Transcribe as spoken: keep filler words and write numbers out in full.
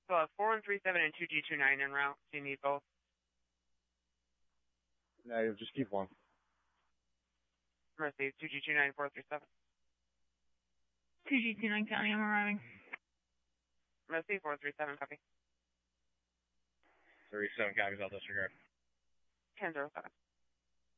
So uh, four one three seven and two G two nine en route. Do you need both? Negative, just keep one. Mercy, two G two nine, four three seven. two G two nine County, I'm arriving. Mercy, four three seven, copy. thirty-seven copies, I'll disregard. ten zero seven.